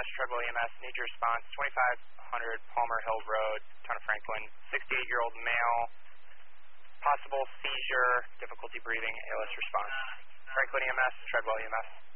Treadwell EMS, need your response, 2500 Palmer Hill Road, town of Franklin, 68-year-old male, possible seizure, difficulty breathing, ALS response. Franklin EMS, Treadwell EMS.